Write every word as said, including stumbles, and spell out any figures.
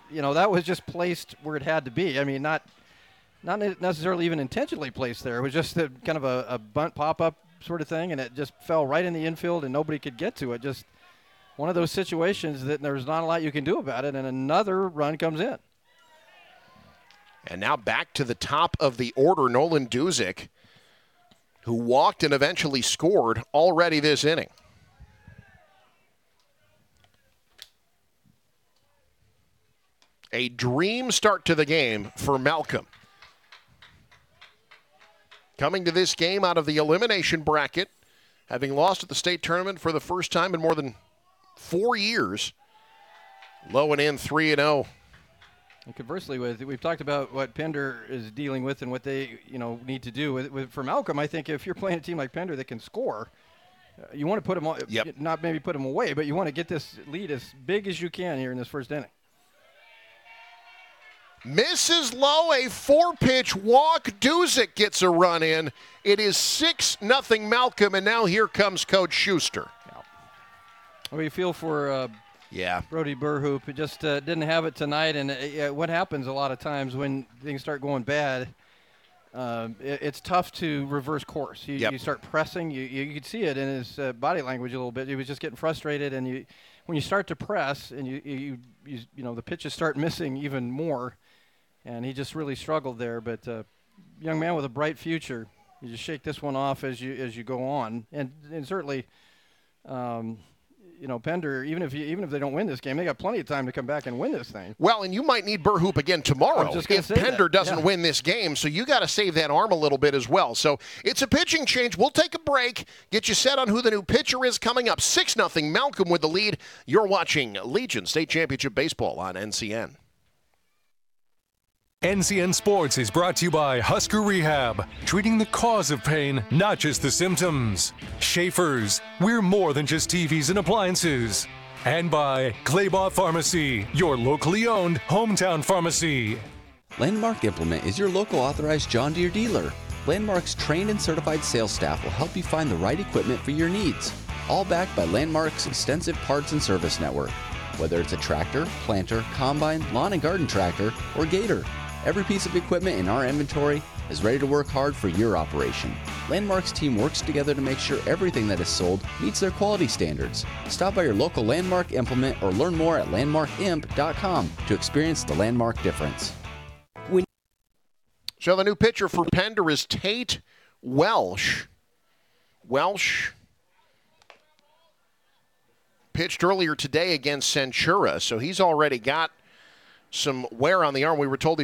you know, that was just placed where it had to be. I mean, not not necessarily even intentionally placed there. It was just a, kind of a, a bunt pop-up sort of thing, and it just fell right in the infield, and nobody could get to it. Just one of those situations that there's not a lot you can do about it, and another run comes in. And now back to the top of the order, Nolan Duzick, who walked and eventually scored already this inning. A dream start to the game for Malcolm. Coming to this game out of the elimination bracket, having lost at the state tournament for the first time in more than four years. Low and in, three and oh. And conversely, with we've talked about what Pender is dealing with and what they, you know, need to do. With, with for Malcolm, I think if you're playing a team like Pender that can score, uh, you want to put them on, yep. not maybe put them away, but you want to get this lead as big as you can here in this first inning. Misses low, a four-pitch walk. Duzick gets a run in. It is six nothing Malcolm, and now here comes Coach Schuster. Yeah. Well, you feel for uh, yeah. Brody Burhoop. He just uh, didn't have it tonight, and uh, what happens a lot of times when things start going bad, uh, it, it's tough to reverse course. You, yep. you start pressing. You, you, you could see it in his uh, body language a little bit. He was just getting frustrated, and you, when you start to press and you, you, you, you know, the pitches start missing even more. And he just really struggled there, but uh, young man with a bright future. You just shake this one off as you as you go on, and and certainly, um, you know, Pender. Even if you, even if they don't win this game, they got plenty of time to come back and win this thing. Well, and you might need Burhoop again tomorrow if Pender that. doesn't yeah. win this game. So you got to save that arm a little bit as well. So it's a pitching change. We'll take a break, get you set on who the new pitcher is coming up. Six nothing Malcolm with the lead. You're watching Legion State Championship Baseball on N C N. N C N Sports is brought to you by Husker Rehab, treating the cause of pain, not just the symptoms. Schaefer's, we're more than just T Vs and appliances. And by Claybaugh Pharmacy, your locally owned hometown pharmacy. Landmark Implement is your local authorized John Deere dealer. Landmark's trained and certified sales staff will help you find the right equipment for your needs, all backed by Landmark's extensive parts and service network. Whether it's a tractor, planter, combine, lawn and garden tractor, or gator, every piece of equipment in our inventory is ready to work hard for your operation. Landmark's team works together to make sure everything that is sold meets their quality standards. Stop by your local Landmark Implement or learn more at landmark imp dot com to experience the Landmark difference. When so the new pitcher for Pender is Tate Welsh. Welsh pitched earlier today against Centura, so he's already got some wear on the arm. We were told he